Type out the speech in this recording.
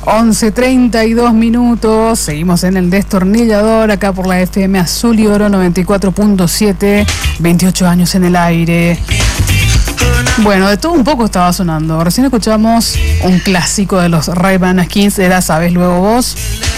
11:32. Seguimos en el Destornillador, acá por la FM Azul y Oro 94.7. 28 años en el aire. Bueno, de todo un poco estaba sonando. Recién escuchamos un clásico de los Ray-Ban Skins, era Sabes Luego Vos.